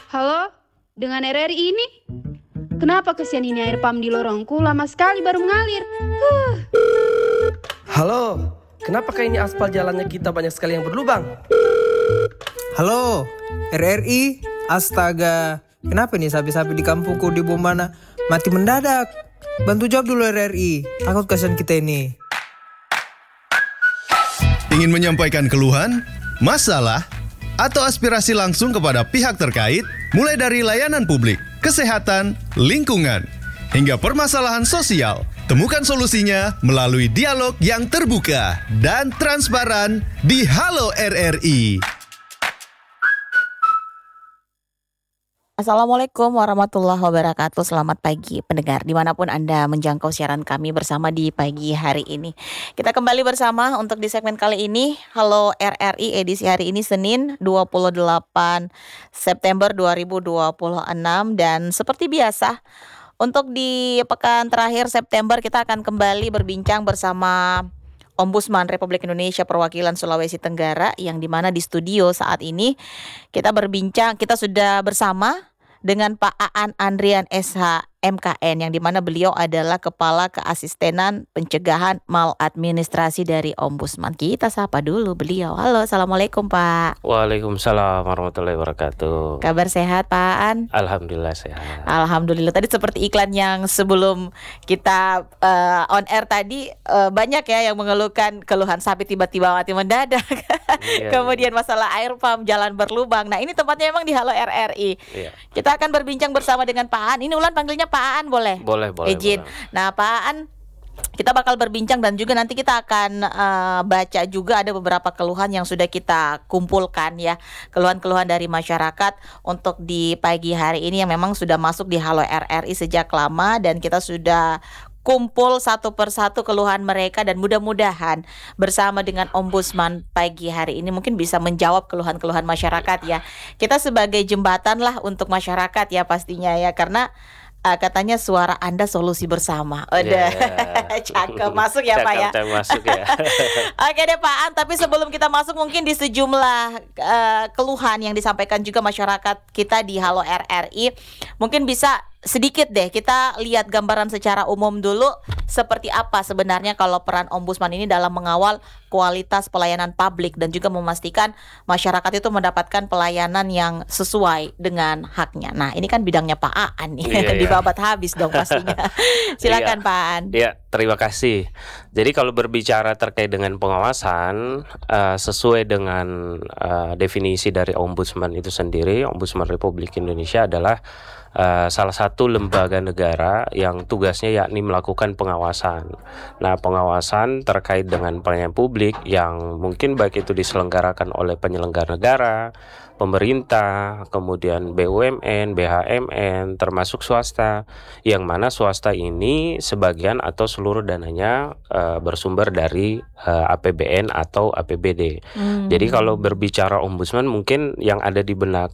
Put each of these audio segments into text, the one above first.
Halo, dengan RRI ini? Kenapa kesian ini air pam di lorongku lama sekali baru mengalir? Halo, kenapa kayaknya aspal jalannya kita banyak sekali yang berlubang? Halo, RRI, astaga. Kenapa nih sapi-sapi di kampungku di Bombana mati mendadak? Bantu jawab dulu RRI, takut kasihan kita ini. Ingin menyampaikan keluhan, masalah, atau aspirasi langsung kepada pihak terkait, mulai dari layanan publik, kesehatan, lingkungan, hingga permasalahan sosial. Temukan solusinya melalui dialog yang terbuka dan transparan di Halo RRI. Assalamualaikum warahmatullahi wabarakatuh. Selamat pagi pendengar dimanapun Anda menjangkau siaran kami bersama di pagi hari ini. Kita kembali bersama untuk di segmen kali ini Halo RRI edisi hari ini Senin 28 September 2026. Dan seperti biasa untuk di pekan terakhir September kita akan kembali berbincang bersama Ombudsman Republik Indonesia Perwakilan Sulawesi Tenggara, yang dimana di studio saat ini kita berbincang, kita sudah bersama dengan Pak Aan Andrian SH MKN, yang dimana beliau adalah Kepala Keasistenan Pencegahan Maladministrasi dari Ombudsman. Kita sapa dulu beliau. Halo, Assalamualaikum Pak. Waalaikumsalam warahmatullahi wabarakatuh. Kabar sehat Pak Aan? Alhamdulillah sehat. Alhamdulillah. Tadi seperti iklan yang sebelum kita on air tadi, banyak ya yang mengeluhkan keluhan sapi tiba-tiba mati mendadak. Kemudian masalah air pump, jalan berlubang. Nah ini tempatnya memang di Halo RRI. Iya. Kita akan berbincang bersama dengan Pak Aan. Ini Ulan panggilnya Pak Aan boleh? Boleh. Izin. Boleh. Nah Pak Aan, kita bakal berbincang dan juga nanti kita akan baca juga ada beberapa keluhan yang sudah kita kumpulkan ya. Keluhan-keluhan dari masyarakat untuk di pagi hari ini yang memang sudah masuk di Halo RRI sejak lama, dan kita sudah kumpul satu persatu keluhan mereka, dan mudah-mudahan bersama dengan Ombudsman pagi hari ini mungkin bisa menjawab keluhan-keluhan masyarakat ya. Kita sebagai jembatan lah untuk masyarakat ya pastinya ya, karena katanya suara Anda solusi bersama. Udah, cakep masuk ya Pak ya. Cakep masuk ya. Oke deh Pak An, tapi sebelum kita masuk mungkin di sejumlah keluhan yang disampaikan juga masyarakat kita di Halo RRI, mungkin bisa sedikit deh kita lihat gambaran secara umum dulu seperti apa sebenarnya kalau peran Ombudsman ini dalam mengawal kualitas pelayanan publik dan juga memastikan masyarakat itu mendapatkan pelayanan yang sesuai dengan haknya. Nah ini kan bidangnya Pak Aan nih, dibabat habis dong pastinya. Silakan Pak Aan. Iya, terima kasih. Jadi kalau berbicara terkait dengan pengawasan, sesuai dengan definisi dari Ombudsman itu sendiri, Ombudsman Republik Indonesia adalah salah satu lembaga negara yang tugasnya yakni melakukan pengawasan. Nah, pengawasan terkait dengan pelayanan publik yang mungkin baik itu diselenggarakan oleh penyelenggara negara, pemerintah, kemudian BUMN, BHMN, termasuk swasta, yang mana swasta ini sebagian atau seluruh dananya bersumber dari APBN atau APBD. Jadi kalau berbicara Ombudsman mungkin yang ada di benak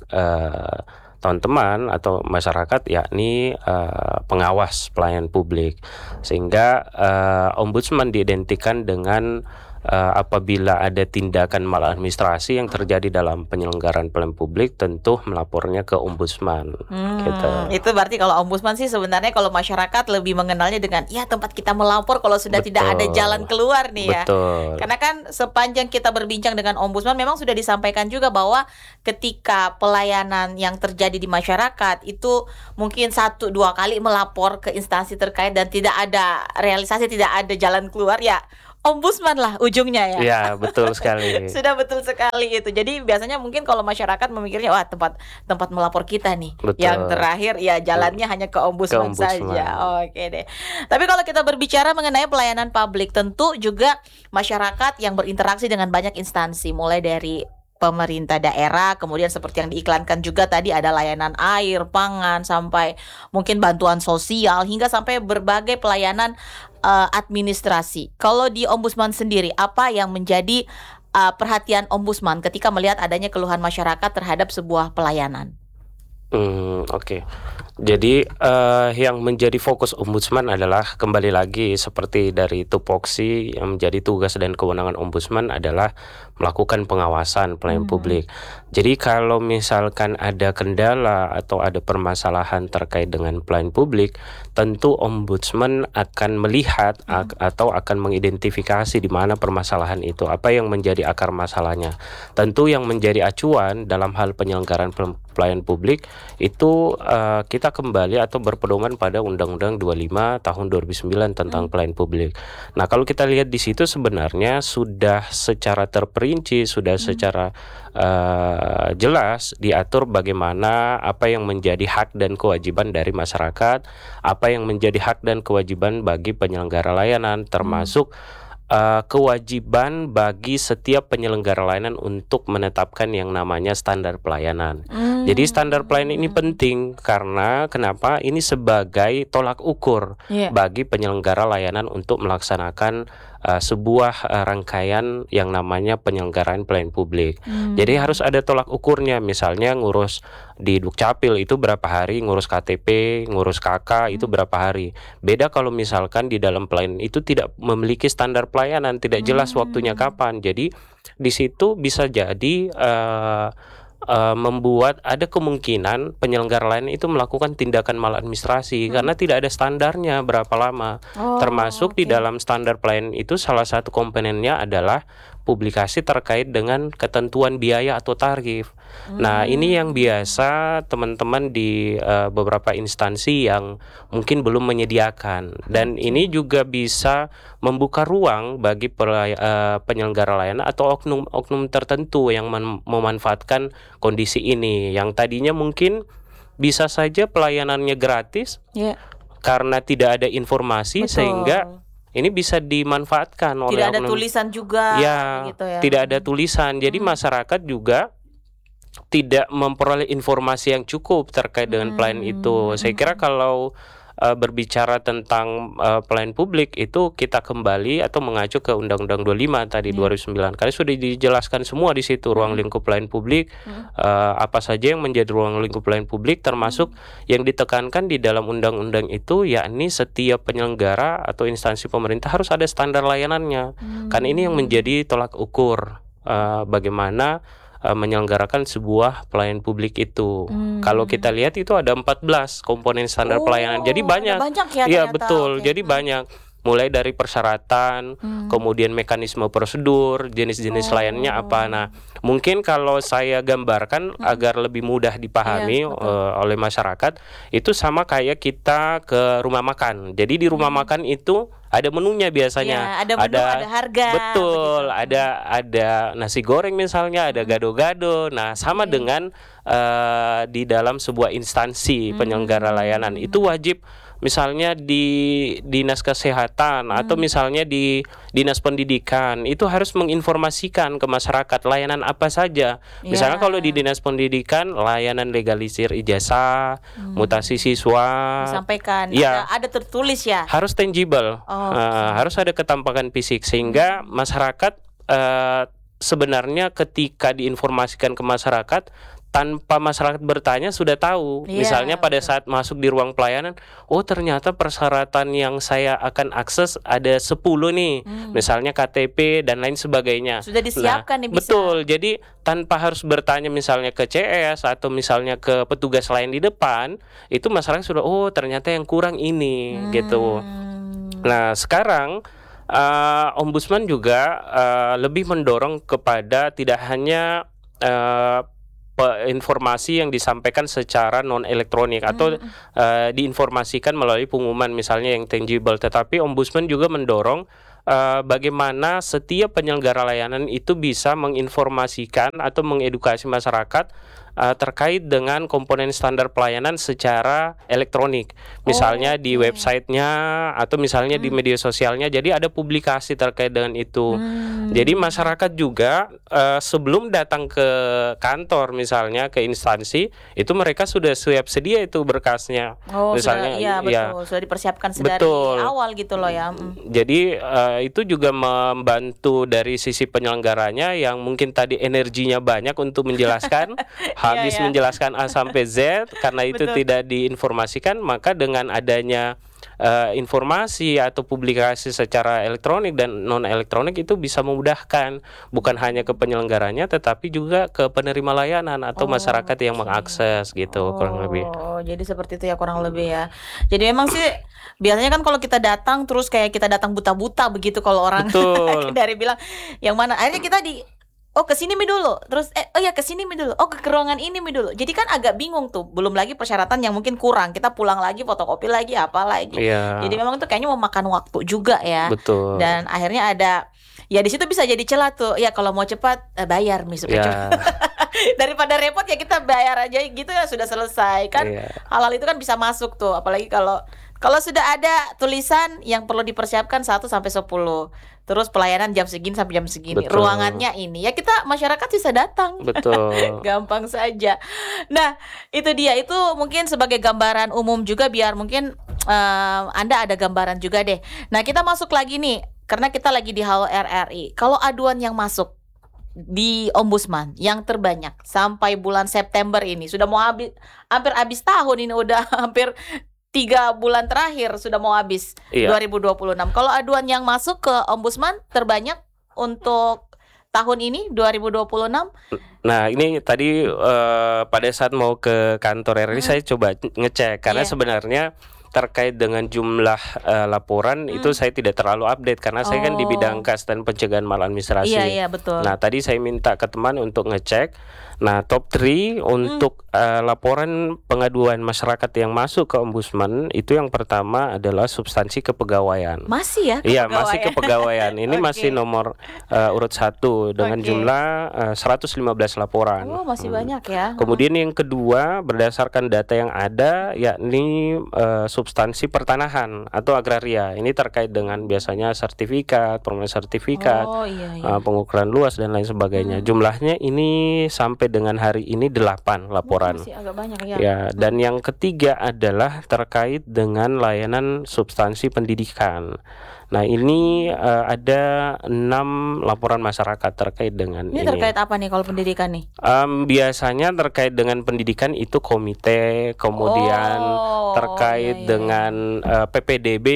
teman-teman atau masyarakat yakni pengawas pelayanan publik, sehingga Ombudsman diidentikan dengan apabila ada tindakan maladministrasi yang terjadi dalam penyelenggaraan pelayanan publik, tentu melapornya ke Ombudsman. Gitu. Itu berarti kalau Ombudsman sih sebenarnya kalau masyarakat lebih mengenalnya dengan ya tempat kita melapor kalau sudah tidak ada jalan keluar nih ya. Betul. Karena kan sepanjang kita berbincang dengan Ombudsman memang sudah disampaikan juga bahwa ketika pelayanan yang terjadi di masyarakat itu mungkin 1-2 kali melapor ke instansi terkait dan tidak ada realisasi, tidak ada jalan keluar, ya Ombudsman lah ujungnya ya. Ya, betul sekali. Sudah betul sekali itu. Jadi biasanya mungkin kalau masyarakat memikirnya wah tempat melapor kita nih. Betul. Yang terakhir ya jalannya hanya ke Ombudsman saja. Oke deh. Tapi kalau kita berbicara mengenai pelayanan publik, tentu juga masyarakat yang berinteraksi dengan banyak instansi, mulai dari pemerintah daerah, kemudian seperti yang diiklankan juga tadi ada layanan air, pangan, sampai mungkin bantuan sosial, hingga sampai berbagai pelayanan administrasi. Kalau di Ombudsman sendiri, apa yang menjadi perhatian Ombudsman ketika melihat adanya keluhan masyarakat terhadap sebuah pelayanan? Oke. Jadi yang menjadi fokus ombudsman adalah kembali lagi seperti dari tupoksi yang menjadi tugas dan kewenangan ombudsman adalah melakukan pengawasan pelayanan publik. Jadi kalau misalkan ada kendala atau ada permasalahan terkait dengan pelayanan publik, tentu ombudsman akan melihat atau akan mengidentifikasi di mana permasalahan itu, apa yang menjadi akar masalahnya. Tentu yang menjadi acuan dalam hal penyelenggaraan pelayanan publik itu kita kembali atau berpedoman pada Undang-Undang 25 tahun 2009 tentang pelayanan publik. Nah, kalau kita lihat di situ sebenarnya sudah secara terperinci, sudah secara jelas diatur bagaimana apa yang menjadi hak dan kewajiban dari masyarakat, apa yang menjadi hak dan kewajiban bagi penyelenggara layanan, termasuk kewajiban bagi setiap penyelenggara layanan untuk menetapkan yang namanya standar pelayanan. Jadi standar pelayanan ini penting karena kenapa? Ini sebagai tolak ukur bagi penyelenggara layanan untuk melaksanakan sebuah rangkaian yang namanya penyelenggaraan pelayanan publik. Jadi harus ada tolak ukurnya. Misalnya ngurus di Dukcapil itu berapa hari, ngurus KTP, ngurus KK itu berapa hari. Beda kalau misalkan di dalam pelayanan itu tidak memiliki standar pelayanan, tidak jelas waktunya kapan. Jadi di situ bisa jadi membuat ada kemungkinan penyelenggara lain itu melakukan tindakan maladministrasi karena tidak ada standarnya berapa lama. Termasuk di dalam standar pelayanan itu salah satu komponennya adalah publikasi terkait dengan ketentuan biaya atau tarif. Nah, ini yang biasa teman-teman di beberapa instansi yang mungkin belum menyediakan, dan ini juga bisa membuka ruang bagi penyelenggara layanan atau oknum tertentu yang memanfaatkan kondisi ini yang tadinya mungkin bisa saja pelayanannya gratis karena tidak ada informasi. Sehingga ini bisa dimanfaatkan oleh tidak ada oknum. tulisan juga gitu ya. Tidak ada tulisan. Jadi masyarakat juga tidak memperoleh informasi yang cukup terkait dengan pelayanan itu. Saya kira kalau berbicara tentang pelayanan publik itu kita kembali atau mengacu ke Undang-Undang 25 tadi 2009. Karena sudah dijelaskan semua di situ ruang lingkup pelayanan publik, apa saja yang menjadi ruang lingkup pelayanan publik, termasuk yang ditekankan di dalam undang-undang itu yakni setiap penyelenggara atau instansi pemerintah harus ada standar layanannya. Karena ini yang menjadi tolak ukur bagaimana menyelenggarakan sebuah pelayanan publik itu. Kalau kita lihat itu ada 14 komponen standar pelayanan. Jadi banyak. Ya, iya, betul. Jadi banyak. Mulai dari persyaratan, kemudian mekanisme prosedur, jenis-jenis layanannya apa. Nah, mungkin kalau saya gambarkan agar lebih mudah dipahami oleh masyarakat, itu sama kayak kita ke rumah makan. Jadi di rumah makan itu ada menunya biasanya. Ada menu, ada harga. Betul, ada nasi goreng misalnya, ada gado-gado. Nah, sama dengan di dalam sebuah instansi penyelenggara layanan itu wajib. Misalnya di dinas kesehatan atau misalnya di dinas pendidikan itu harus menginformasikan ke masyarakat layanan apa saja. Misalnya kalau di dinas pendidikan layanan legalisir ijazah, mutasi siswa, disampaikan. Ya, ada tertulis ya. Harus tangible, harus ada ketampakan fisik sehingga masyarakat sebenarnya ketika diinformasikan ke masyarakat tanpa masyarakat bertanya sudah tahu. Misalnya pada saat masuk di ruang pelayanan, oh ternyata persyaratan yang saya akan akses ada 10 nih. Misalnya KTP dan lain sebagainya. Sudah disiapkan nih bisa. Betul. Jadi tanpa harus bertanya misalnya ke CS atau misalnya ke petugas lain di depan, itu masyarakat sudah ternyata yang kurang ini gitu. Nah, sekarang Ombudsman juga lebih mendorong kepada tidak hanya informasi yang disampaikan secara non elektronik atau diinformasikan melalui pengumuman misalnya yang tangible, tetapi Ombudsman juga mendorong bagaimana setiap penyelenggara layanan itu bisa menginformasikan atau mengedukasi masyarakat terkait dengan komponen standar pelayanan secara elektronik, misalnya di websitenya atau misalnya di media sosialnya. Jadi ada publikasi terkait dengan itu. Jadi masyarakat juga sebelum datang ke kantor misalnya ke instansi itu mereka sudah siap sedia itu berkasnya. Misalnya sudah dipersiapkan sedari awal gitu loh ya. Jadi itu juga membantu dari sisi penyelenggaranya yang mungkin tadi energinya banyak untuk menjelaskan habis Iya. menjelaskan A sampai Z karena itu Betul. tidak diinformasikan, maka dengan adanya informasi atau publikasi secara elektronik dan non elektronik itu bisa memudahkan bukan hanya ke penyelenggaranya tetapi juga ke penerima layanan atau masyarakat yang mengakses gitu kurang lebih. Oh, jadi seperti itu ya kurang lebih ya. Jadi memang sih biasanya kan kalau kita datang terus kayak kita datang buta-buta begitu kalau orang Betul. dari bilang yang mana akhirnya kita ke sini mi dulu. Terus ke sini mi dulu. Oh, ke ruangan ini mi dulu. Jadi kan agak bingung tuh. Belum lagi persyaratan yang mungkin kurang. Kita pulang lagi, fotokopi lagi, apa lagi. Iya. Jadi memang tuh kayaknya memakan waktu juga ya. Betul. Dan akhirnya ya di situ bisa jadi celah tuh. Ya kalau mau cepat bayar mi supaya Ya. daripada repot ya kita bayar aja gitu ya sudah selesai kan. Iya. Hal-hal itu kan bisa masuk tuh, apalagi kalau sudah ada tulisan yang perlu dipersiapkan 1 sampai 10. Terus pelayanan jam segini sampai jam segini. Betul. Ruangannya ini. Ya kita masyarakat bisa datang. Betul. Gampang saja. Nah, itu dia. Itu mungkin sebagai gambaran umum juga biar mungkin Anda ada gambaran juga deh. Nah, kita masuk lagi nih karena kita lagi di Halo RRI. Kalau aduan yang masuk di Ombudsman yang terbanyak sampai bulan September ini sudah mau hampir habis tahun ini, udah hampir 3 bulan terakhir sudah mau habis. Iya. 2026. Kalau aduan yang masuk ke Ombudsman terbanyak untuk tahun ini 2026. Nah, ini tadi pada saat mau ke kantor RRI saya coba ngecek karena Iya. sebenarnya terkait dengan jumlah laporan itu saya tidak terlalu update karena saya kan di bidang kas dan pencegahan maladministrasi. Iya, betul. Nah, tadi saya minta ke teman untuk ngecek. Nah, top 3 untuk laporan pengaduan masyarakat yang masuk ke Ombudsman itu yang pertama adalah substansi kepegawaian. Masih ya? Iya, masih kepegawaian. Ini Oke. masih nomor urut 1 dengan Oke. jumlah 115 laporan. Oh, masih banyak ya. Kemudian yang kedua berdasarkan data yang ada yakni substansi pertanahan atau agraria. Ini terkait dengan biasanya sertifikat, permohonan sertifikat, Oh, iya. pengukuran luas dan lain sebagainya. Jumlahnya ini sampai dengan hari ini 8 laporan. Masih agak banyak ya. Ya, dan yang ketiga adalah terkait dengan layanan substansi pendidikan. Nah, ini ada 6 laporan masyarakat terkait dengan Ini terkait apa nih kalau pendidikan nih? Biasanya terkait dengan pendidikan itu komite, kemudian terkait iya. dengan PPDB,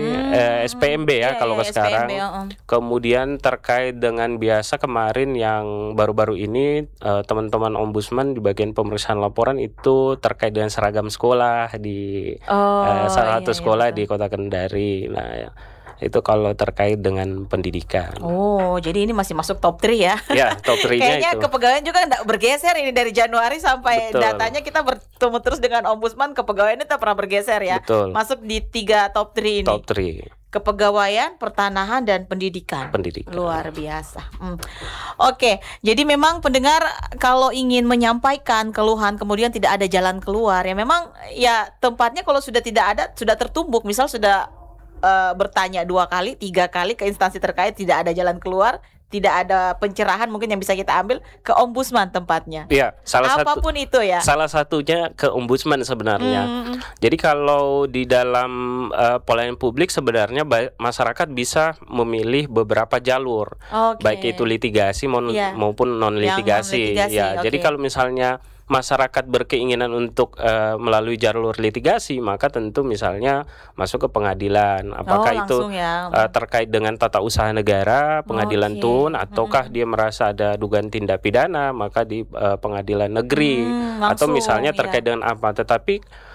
SPMB ya kalau Iya, sekarang. SPMB, Kemudian terkait dengan biasa kemarin yang baru-baru ini teman-teman Ombudsman di bagian pemeriksaan laporan itu terkait dengan seragam sekolah di salah satu sekolah di Kota Kendari. Nah, ya, itu kalau terkait dengan pendidikan. Oh, jadi ini masih masuk top 3 ya. Ya, top 3-nya Kayaknya itu. kepegawaian juga nggak bergeser ini dari Januari sampai Betul. datanya kita bertemu terus dengan Ombudsman, kepegawaian itu tak pernah bergeser ya. Betul. Masuk di 3 top 3 ini. Top 3 Kepegawaian, pertanahan, dan pendidikan. pendidikan. Luar biasa. Oke, jadi memang pendengar kalau ingin menyampaikan keluhan kemudian tidak ada jalan keluar, ya memang ya tempatnya kalau sudah tidak ada, sudah tertumbuk, misal sudah bertanya 2 kali, 3 kali ke instansi terkait tidak ada jalan keluar, tidak ada pencerahan mungkin yang bisa kita ambil ke Ombudsman tempatnya. Iya, Apapun itu ya. salah satunya ke Ombudsman sebenarnya. Jadi kalau di dalam pelayanan publik sebenarnya masyarakat bisa memilih beberapa jalur, Oke. baik itu litigasi Iya. maupun non Yang litigasi. non-litigasi, Ya, jadi oke. kalau misalnya masyarakat berkeinginan untuk melalui jalur litigasi, maka tentu misalnya masuk ke pengadilan. Apakah itu langsung ya. terkait dengan tata usaha negara, pengadilan Oke. tun, ataukah dia merasa ada dugaan tindak pidana, maka di pengadilan negeri, atau langsung, misalnya ya. terkait dengan apa. Tetapi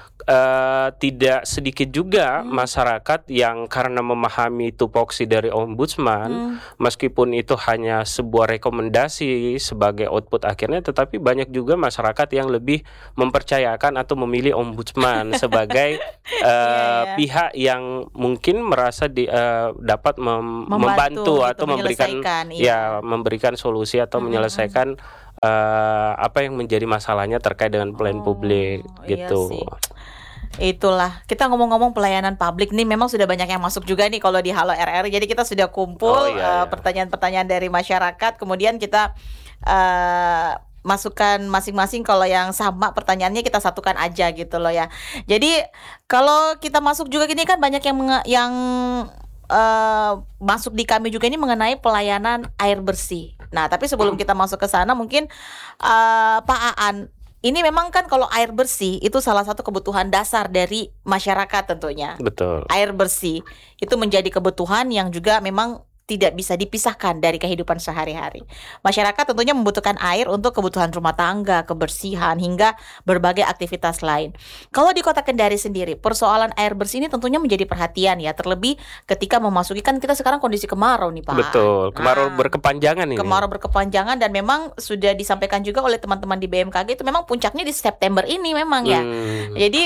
tidak sedikit juga masyarakat yang karena memahami tupoksi dari Ombudsman, meskipun itu hanya sebuah rekomendasi sebagai output akhirnya, tetapi banyak juga masyarakat yang lebih mempercayakan atau memilih Ombudsman sebagai Iya. pihak yang mungkin merasa dapat membantu gitu, atau memberikan menyelesaikan, memberikan solusi atau menyelesaikan apa yang menjadi masalahnya terkait dengan pelayanan publik iya gitu. sih. Itulah, kita ngomong-ngomong pelayanan publik nih memang sudah banyak yang masuk juga nih kalau di Halo RR. Jadi kita sudah kumpul Oh, iya. pertanyaan-pertanyaan dari masyarakat, kemudian kita masukkan masing-masing. Kalau yang sama pertanyaannya kita satukan aja gitu loh ya. Jadi kalau kita masuk juga gini kan banyak yang masuk di kami juga ini mengenai pelayanan air bersih. Nah, tapi sebelum kita masuk ke sana mungkin Pak Aan, ini memang kan kalau air bersih itu salah satu kebutuhan dasar dari masyarakat tentunya. Betul. Air bersih itu menjadi kebutuhan yang juga memang tidak bisa dipisahkan dari kehidupan sehari-hari. Masyarakat tentunya membutuhkan air untuk kebutuhan rumah tangga, kebersihan, hingga berbagai aktivitas lain. Kalau di Kota Kendari sendiri, persoalan air bersih ini tentunya menjadi perhatian ya, terlebih ketika memasuki, kan kita sekarang kondisi kemarau nih Pak. Betul, kemarau Nah, berkepanjangan ini. kemarau berkepanjangan, dan memang sudah disampaikan juga oleh teman-teman di BMKG itu memang puncaknya di September ini memang ya. Jadi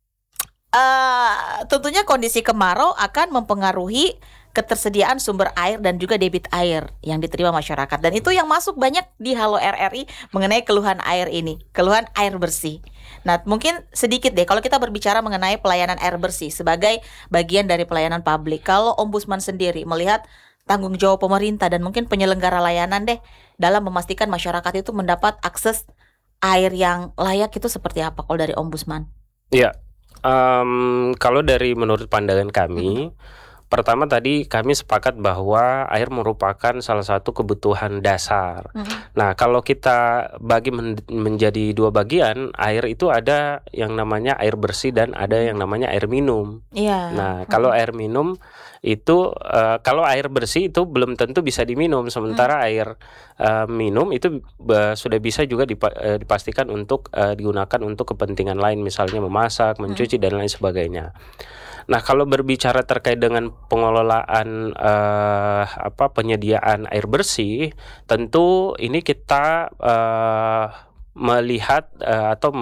tentunya kondisi kemarau akan mempengaruhi ketersediaan sumber air dan juga debit air yang diterima masyarakat. Dan itu yang masuk banyak di Halo RRI mengenai keluhan air ini, keluhan air bersih. Nah, mungkin sedikit deh kalau kita berbicara mengenai pelayanan air bersih sebagai bagian dari pelayanan publik. Kalau Ombudsman sendiri melihat tanggung jawab pemerintah dan mungkin penyelenggara layanan deh dalam memastikan masyarakat itu mendapat akses air yang layak, itu seperti apa kalau dari Ombudsman? Ya, kalau dari menurut pandangan kami, pertama tadi kami sepakat bahwa air merupakan salah satu kebutuhan dasar. Nah, kalau kita bagi menjadi dua bagian, air itu ada yang namanya air bersih dan ada yang namanya air minum. Iya. Nah, kalau air minum itu kalau air bersih itu belum tentu bisa diminum, sementara air minum itu sudah bisa juga dipastikan untuk digunakan untuk kepentingan lain, misalnya memasak, mencuci dan lain sebagainya. Nah, kalau berbicara terkait dengan pengelolaan penyediaan air bersih, tentu ini kita melihat atau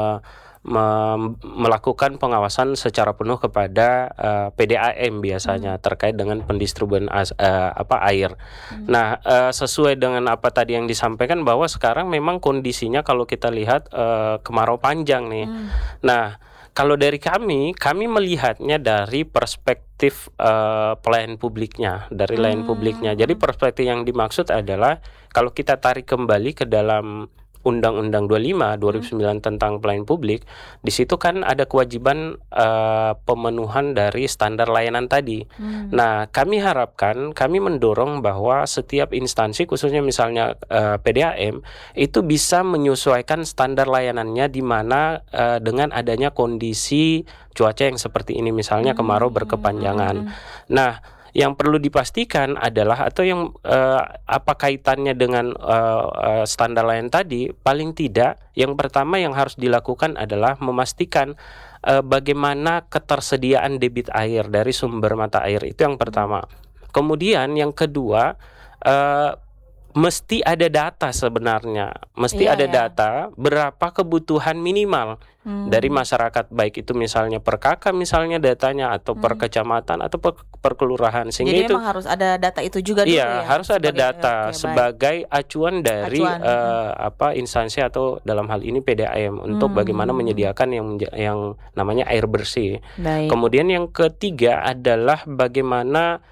melakukan pengawasan secara penuh kepada PDAM biasanya terkait dengan pendistribusian air. Nah, sesuai dengan apa tadi yang disampaikan bahwa sekarang memang kondisinya kalau kita lihat kemarau panjang nih. Nah, kalau dari kami melihatnya dari perspektif pelayan publiknya, dari layanan publiknya. Jadi perspektif yang dimaksud adalah kalau kita tarik kembali ke dalam Undang-Undang 25 2009 tentang pelayanan publik, di situ kan ada kewajiban pemenuhan dari standar layanan tadi. Nah, kami mendorong bahwa setiap instansi, khususnya misalnya PDAM, itu bisa menyesuaikan standar layanannya di mana dengan adanya kondisi cuaca yang seperti ini, misalnya kemarau berkepanjangan. Nah, yang perlu dipastikan adalah atau yang apa kaitannya dengan standar layanan tadi, paling tidak yang pertama yang harus dilakukan adalah memastikan bagaimana ketersediaan debit air dari sumber mata air, itu yang pertama. Kemudian yang kedua, mesti ada data sebenarnya, data berapa kebutuhan minimal dari masyarakat, baik itu misalnya per kakak misalnya datanya, atau per kecamatan atau per kelurahan, sehingga jadi itu memang harus ada data itu juga dulu ya. Harus ada data sebagai acuan dari instansi atau dalam hal ini PDAM untuk bagaimana menyediakan yang namanya air bersih. Baik. Kemudian yang ketiga adalah bagaimana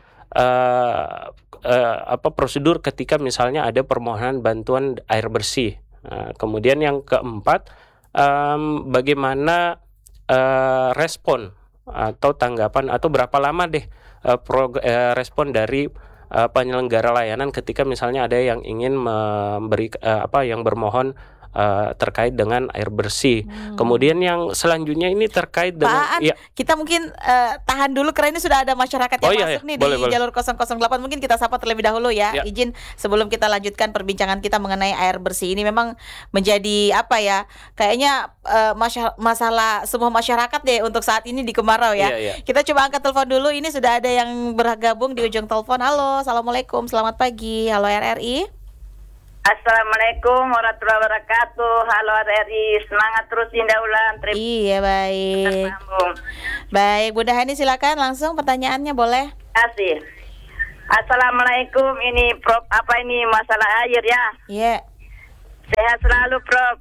prosedur ketika misalnya ada permohonan bantuan air bersih. Kemudian yang keempat, bagaimana respon atau tanggapan atau berapa lama respon dari penyelenggara layanan ketika misalnya ada yang ingin memberi yang bermohon terkait dengan air bersih. Kemudian yang selanjutnya ini terkait dengan kita mungkin tahan dulu karena ini sudah ada masyarakat yang masuk nih boleh. di jalur 008. Mungkin kita sapa terlebih dahulu ya. Izin sebelum kita lanjutkan perbincangan kita mengenai air bersih ini, memang menjadi kayaknya masalah semua masyarakat deh untuk saat ini di kemarau ya. Kita coba angkat telepon dulu. Ini sudah ada yang bergabung di ujung telepon. Halo, assalamualaikum, selamat pagi. Halo RRI. Assalamualaikum warahmatullahi wabarakatuh. Halo RRI, semangat terus Indah Ulan. Iya, baik. Baik, Bunda Hani silakan langsung pertanyaannya boleh. Terima kasih. Assalamualaikum, ini Prof, ini masalah air ya? Iya. Sehat selalu Prof.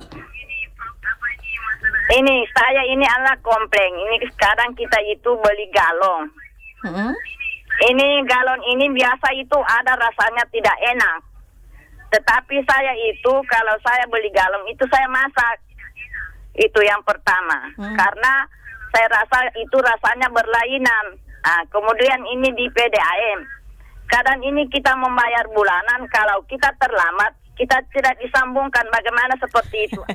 Ini saya adalah komplain. Ini sekarang kita itu beli galon. Ini galon ini biasa itu ada rasanya tidak enak. Tetapi saya itu kalau saya beli galon itu saya masak. Itu yang pertama. Karena saya rasa itu rasanya berlainan. Kemudian ini di PDAM. Kadang ini kita membayar bulanan, kalau kita terlambat kita tidak disambungkan. Bagaimana seperti itu?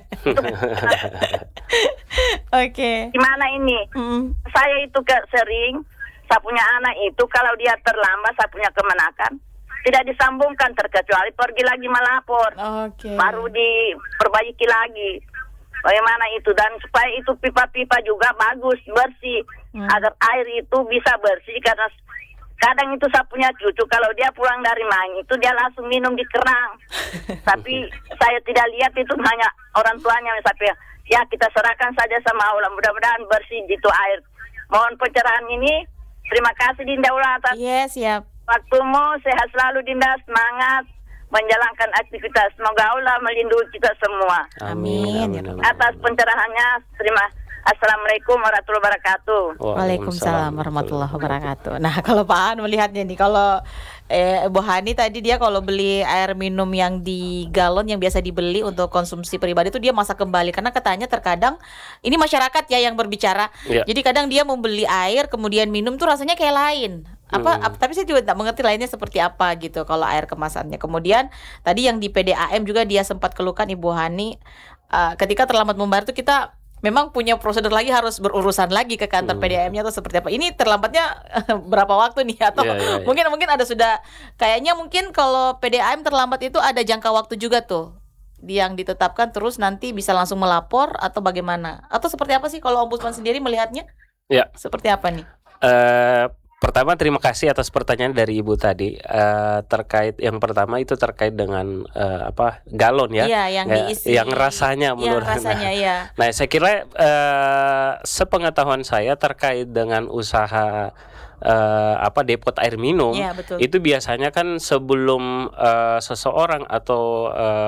Oke. Gimana ini? Saya itu sering, saya punya anak itu kalau dia terlambat, saya punya kemenakan, tidak disambungkan terkecuali pergi lagi melapor. Oke. Baru diperbaiki lagi. Bagaimana itu? Dan supaya itu pipa-pipa juga bagus, bersih. Agar air itu bisa bersih. Karena kadang itu saya punya cucu, kalau dia pulang dari main itu dia langsung minum di kerang. Tapi saya tidak lihat itu, hanya orang tuanya. Tapi ya kita serahkan saja sama Allah. Mudah-mudahan bersih itu air. Mohon pencerahan ini. Terima kasih Dinda Ulah atas Siap. waktumu. Sehat selalu Dinda, semangat menjalankan aktivitas. Semoga Allah melindungi kita semua. Amin. Atas pencerahannya, Assalamualaikum warahmatullahi wabarakatuh. Waalaikumsalam warahmatullahi wabarakatuh. Nah, kalau Pak An melihatnya nih, kalau Bu Hani tadi dia kalau beli air minum yang di galon yang biasa dibeli untuk konsumsi pribadi itu dia masak kembali, karena katanya terkadang ini masyarakat ya yang berbicara. Jadi kadang dia membeli air kemudian minum tuh rasanya kayak lain. Tapi saya juga tidak mengerti lainnya seperti apa gitu kalau air kemasannya. Kemudian tadi yang di PDAM juga dia sempat keluhkan Ibu Hani, ketika terlambat membayar tuh kita memang punya prosedur lagi, harus berurusan lagi ke kantor PDAM-nya atau seperti apa. Ini terlambatnya berapa waktu nih, atau mungkin ada sudah, kayaknya mungkin kalau PDAM terlambat itu ada jangka waktu juga tuh yang ditetapkan, terus nanti bisa langsung melapor atau bagaimana? Atau seperti apa sih kalau Ombudsman sendiri melihatnya? Ya. Seperti apa nih? Pertama, terima kasih atas pertanyaan dari Ibu tadi. Terkait yang pertama itu terkait dengan galon ya. Iya, yang diisi. Yang rasanya menurut ya. Nah, saya kira sepengetahuan saya terkait dengan usaha depot air minum, ya, betul. Itu biasanya kan sebelum seseorang atau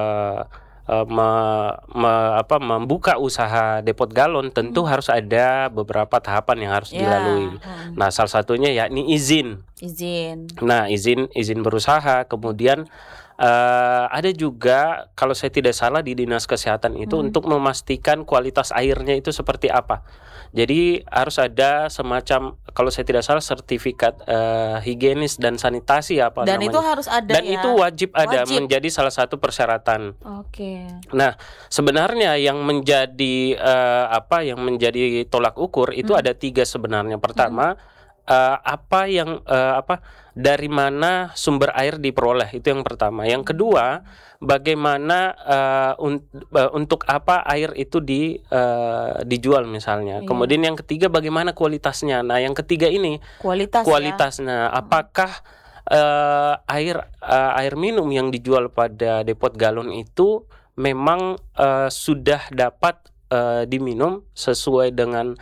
membuka usaha depot galon tentu harus ada beberapa tahapan yang harus dilalui. Nah, salah satunya yakni izin. Nah, izin berusaha. Kemudian ada juga, kalau saya tidak salah, di Dinas Kesehatan itu untuk memastikan kualitas airnya itu seperti apa. Jadi harus ada semacam, kalau saya tidak salah, sertifikat higienis dan sanitasi apa dan namanya. Itu harus ada. Dan itu wajib ada, menjadi salah satu persyaratan. Oke. Nah, sebenarnya yang menjadi tolak ukur itu ada 3 sebenarnya. Pertama, dari mana sumber air diperoleh, itu yang pertama. Yang kedua, bagaimana untuk apa air itu dijual misalnya. Kemudian yang ketiga, bagaimana kualitasnya. Nah, yang ketiga ini kualitasnya. Apakah air minum yang dijual pada depot galon itu memang sudah dapat diminum sesuai dengan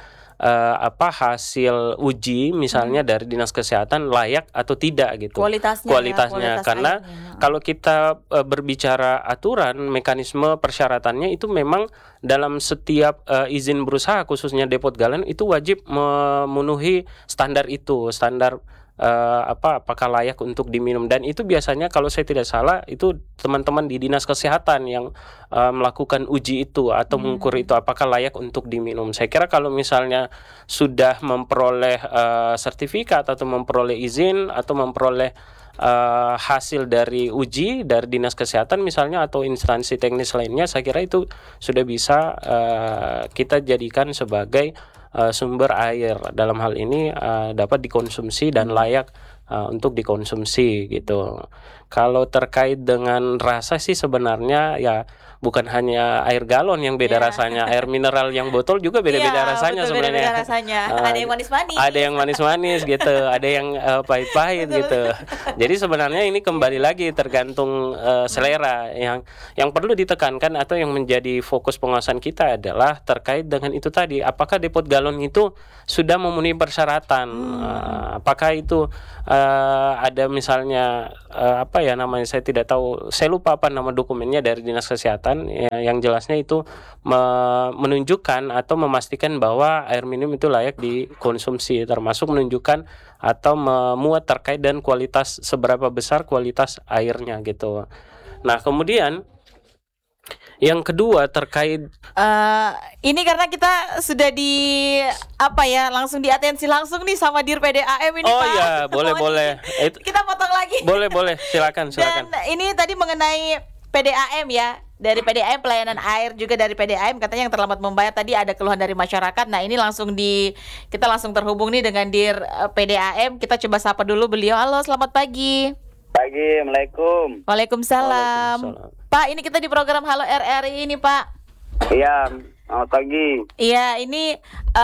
hasil uji misalnya dari Dinas Kesehatan, layak atau tidak gitu. Kualitasnya. Karena kalau kita berbicara aturan, mekanisme persyaratannya itu memang dalam setiap izin berusaha, khususnya depot galon itu wajib memenuhi standar itu, standar apakah layak untuk diminum. Dan itu biasanya kalau saya tidak salah itu teman-teman di Dinas Kesehatan yang melakukan uji itu atau mengukur itu apakah layak untuk diminum. Saya kira kalau misalnya sudah memperoleh sertifikat atau memperoleh izin atau memperoleh hasil dari uji dari Dinas Kesehatan misalnya atau instansi teknis lainnya, saya kira itu sudah bisa kita jadikan sebagai sumber air dalam hal ini dapat dikonsumsi dan layak untuk dikonsumsi gitu. Kalau terkait dengan rasa sih sebenarnya ya bukan hanya air galon yang beda rasanya, air mineral yang botol juga beda-beda rasanya sebenarnya. Beda rasanya. Ada yang manis-manis. Ada yang manis-manis gitu, ada yang pahit-pahit gitu. Jadi sebenarnya ini kembali lagi tergantung selera. Yang perlu ditekankan atau yang menjadi fokus pengawasan kita adalah terkait dengan itu tadi, apakah depot galon itu sudah memenuhi persyaratan. Apakah itu ada misalnya saya tidak tahu, saya lupa apa nama dokumennya dari Dinas Kesehatan yang jelasnya itu menunjukkan atau memastikan bahwa air minum itu layak dikonsumsi, termasuk menunjukkan atau memuat terkait dengan kualitas, seberapa besar kualitas airnya gitu. Nah, kemudian yang kedua terkait ini karena kita sudah langsung diatensi langsung nih sama Dir PDAM ini, Pak. Oh iya, boleh. Kita potong lagi. Boleh, silakan. Dan ini tadi mengenai PDAM ya. Dari PDAM, pelayanan air juga dari PDAM katanya yang terlambat membayar. Tadi ada keluhan dari masyarakat. Nah, ini kita langsung terhubung nih dengan Dir PDAM. Kita coba sapa dulu beliau. Halo, selamat pagi. Pagi, Assalamualaikum. Waalaikumsalam. Pak, ini kita di program Halo RRI ini, Pak. Iya, selamat pagi. Iya, ini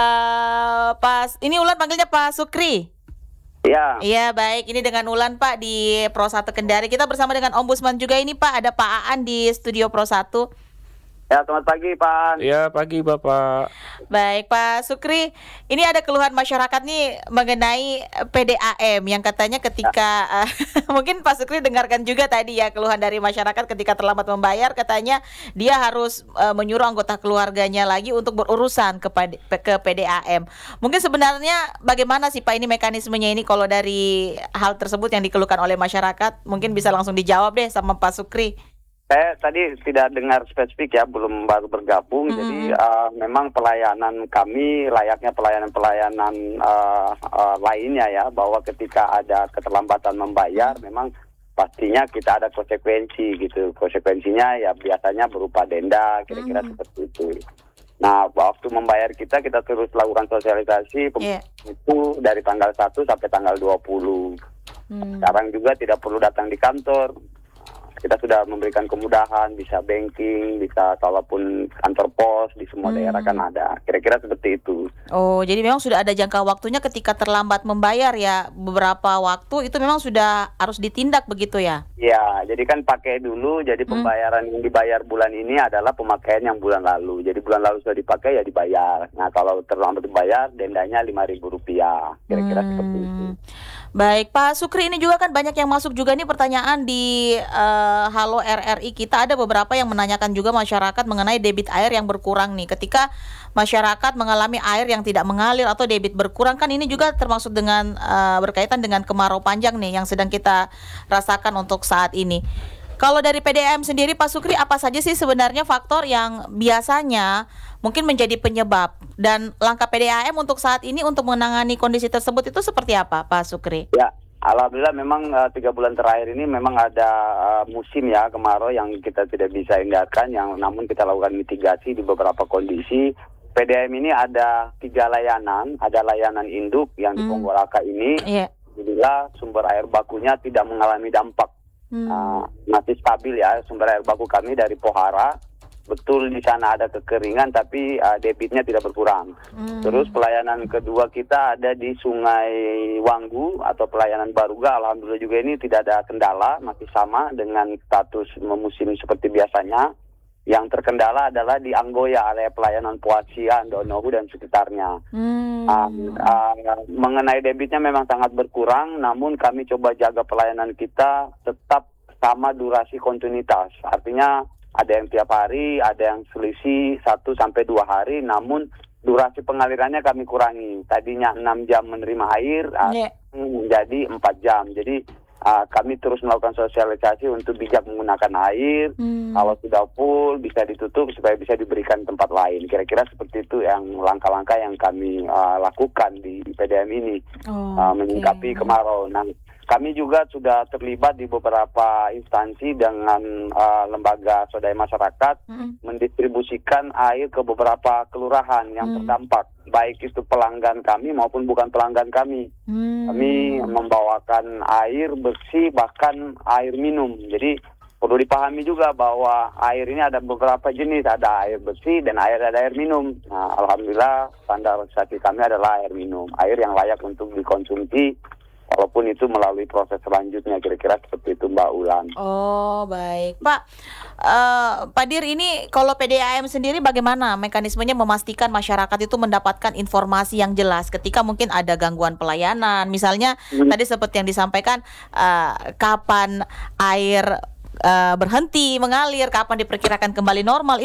ini Ulan panggilnya Pak Sukri. Iya. Iya, baik. Ini dengan Ulan, Pak, di Pro 1 Kendari. Kita bersama dengan Ombudsman juga ini, Pak. Ada Pak Aan di studio Pro 1. Ya, selamat pagi, Pak. Ya, pagi Bapak. Baik, Pak Sukri. Ini ada keluhan masyarakat nih mengenai PDAM yang katanya ketika mungkin Pak Sukri dengarkan juga tadi ya keluhan dari masyarakat ketika terlambat membayar, katanya dia harus menyuruh anggota keluarganya lagi untuk berurusan ke PDAM. Mungkin sebenarnya bagaimana sih Pak ini mekanismenya ini kalau dari hal tersebut yang dikeluhkan oleh masyarakat? Mungkin bisa langsung dijawab deh sama Pak Sukri. Saya tadi tidak dengar spesifik ya, baru bergabung. Jadi memang pelayanan kami layaknya pelayanan lainnya ya, bahwa ketika ada keterlambatan membayar, memang pastinya kita ada konsekuensi gitu. Konsekuensinya ya biasanya berupa denda, kira-kira seperti itu. Nah, waktu membayar kita terus lakukan sosialisasi itu dari tanggal 1 sampai tanggal 20. Sekarang juga tidak perlu datang di kantor. Kita sudah memberikan kemudahan, bisa banking, bisa kalaupun kantor pos di semua daerah kan ada. Kira-kira seperti itu. Oh, jadi memang sudah ada jangka waktunya ketika terlambat membayar ya, beberapa waktu itu memang sudah harus ditindak begitu ya? Ya, jadi kan pakai dulu, jadi pembayaran yang dibayar bulan ini adalah pemakaian yang bulan lalu. Jadi bulan lalu sudah dipakai ya dibayar. Nah, kalau terlambat dibayar dendanya Rp5.000. Kira-kira seperti itu. Baik, Pak Sukri, ini juga kan banyak yang masuk juga nih pertanyaan di Halo RRI kita. Ada beberapa yang menanyakan juga masyarakat mengenai debit air yang berkurang nih. Ketika masyarakat mengalami air yang tidak mengalir atau debit berkurang, kan ini juga termasuk dengan berkaitan dengan kemarau panjang nih yang sedang kita rasakan untuk saat ini. Kalau dari PDAM sendiri Pak Sukri, apa saja sih sebenarnya faktor yang biasanya mungkin menjadi penyebab, dan langkah PDAM untuk saat ini untuk menangani kondisi tersebut itu seperti apa Pak Sukri? Ya, alhamdulillah memang 3 bulan terakhir ini memang ada musim ya kemarau yang kita tidak bisa hindarkan, yang namun kita lakukan mitigasi di beberapa kondisi. PDAM ini ada 3 layanan, ada layanan induk yang di Ponggolaka ini. Alhamdulillah sumber air bakunya tidak mengalami dampak. Masih stabil ya sumber air baku kami dari Pohara. Betul di sana ada kekeringan tapi debitnya tidak berkurang. Terus pelayanan kedua kita ada di Sungai Wanggu atau pelayanan Baruga. Alhamdulillah juga ini tidak ada kendala, masih sama dengan status musim seperti biasanya. Yang terkendala adalah di Anggoya, area pelayanan Poasia, Donohu dan sekitarnya. Mengenai debitnya memang sangat berkurang, namun kami coba jaga pelayanan kita tetap sama durasi kontinuitas. Artinya ada yang tiap hari, ada yang selisih 1 sampai 2 hari, namun durasi pengalirannya kami kurangi. Tadinya 6 jam menerima air, menjadi 4 jam. Jadi kami terus melakukan sosialisasi untuk bijak menggunakan air. Kalau sudah full bisa ditutup supaya bisa diberikan tempat lain. Kira-kira seperti itu yang langkah-langkah yang kami lakukan di PDAM ini menyikapi kemarau. Nah, kami juga sudah terlibat di beberapa instansi dengan lembaga swadaya masyarakat mendistribusikan air ke beberapa kelurahan yang terdampak, baik itu pelanggan kami maupun bukan pelanggan kami. Kami membawakan air bersih bahkan air minum. Jadi perlu dipahami juga bahwa air ini ada beberapa jenis, ada air bersih dan ada air minum. Nah, alhamdulillah standarisasi kami adalah air minum, air yang layak untuk dikonsumsi. Walaupun itu melalui proses selanjutnya, kira-kira seperti itu Mbak Ulan. Oh baik Pak. Pak Dir, ini kalau PDAM sendiri bagaimana mekanismenya memastikan masyarakat itu mendapatkan informasi yang jelas ketika mungkin ada gangguan pelayanan. Misalnya tadi seperti yang disampaikan, kapan air berhenti mengalir, kapan diperkirakan kembali normal.